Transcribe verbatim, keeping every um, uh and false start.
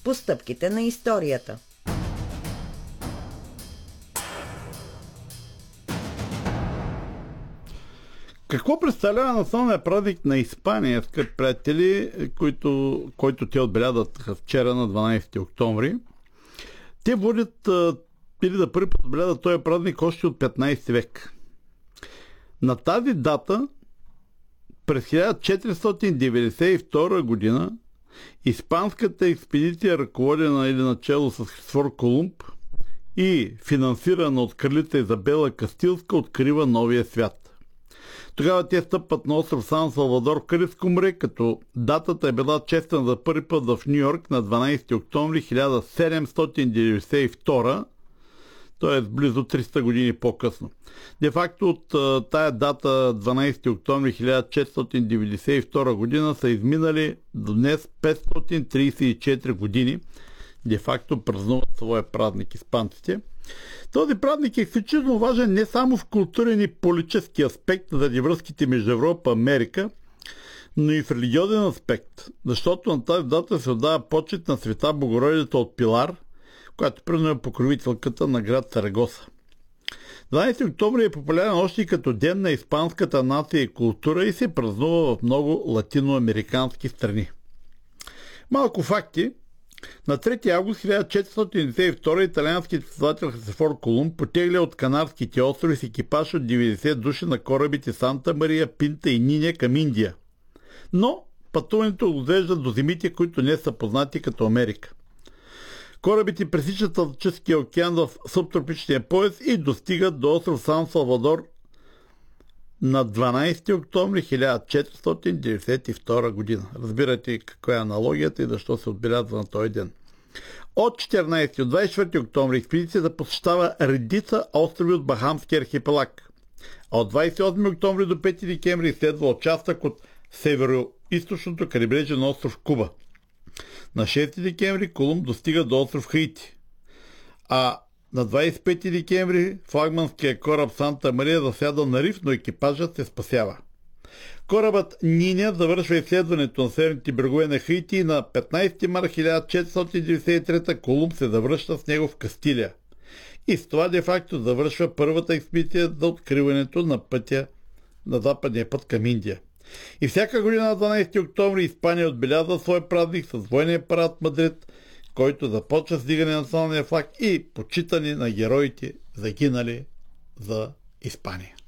по стъпките на историята. Какво представлява националният празник на Испания, скъпи приятели, който, който те отбелязват вчера на дванадесети октомври? Те водят или да първи път отбелязват този празник още от петнадесети век. На тази дата през хиляда четиристотин деветдесет и втора година испанската експедиция, ръководена или начело с Христофор Колумб и финансирана от кралица Изабела Кастилска, открива новия свят. Тогава те стъпват на остров Сан Салвадор в Карибско море, като датата е била чествана за първи път в Ню Йорк на дванадесети октомври хиляда седемстотин деветдесет и втора, т.е. близо триста години по-късно. Де факто от тая дата дванадесети октомври хиляда четиристотин деветдесет и втора година са изминали до днес петстотин тридесет и четири години. Де факто празнуват своя празник испанците. Този празник е изключително важен не само в културен и политически аспект заради връзките между Европа и Америка, но и в религиозен аспект, защото на тази дата се отдава почет на Света Богородица от Пилар, която примерно е покровителката на град Сарагоса. дванадесети октомври е популярен още и като ден на испанската нация и култура и се празнува в много латиноамерикански страни. Малко факти. На трети август хиляда четиристотин деветдесет и втора италианският изследовател Христофор Колумб потегля от Канарските острови с екипаж от деветдесет души на корабите Санта Мария, Пинта и Ниня към Индия. Но пътуването отвежда до земите, които не са познати като Америка. Корабите пресичат Атлантическия океан в субтропичния пояс и достигат до остров Сан Салвадор на дванадесети октомври хиляда четиристотин деветдесет и втора година. Разбирате каква е аналогията и защо се отбелязва на този ден. От четиринадесети до двадесет и четвърти октомври експедицията посещава редица острови от Бахамския архипелаг. А от двадесет и осми октомври до пети декември изследва участък от северо-източното крайбрежие на остров Куба. На шести декември Колумб достига до остров Хаити. А на двадесет и пети декември флагманския кораб Санта Мария засяда на риф, но екипажът се спасява. Корабът Ниня завършва изследването на северните брегове на Хаити и на петнадесети март хиляда четиристотин деветдесет и трета Колумб се завръща с него в Кастилия. И с това де-факто завършва първата експедиция за откриването на пътя на западния път към Индия. И всяка година на дванадесети октомври Испания отбелязва своя празник с военния парад в Мадрид, който започва с дигане на националния флаг и почитане на героите, загинали за Испания.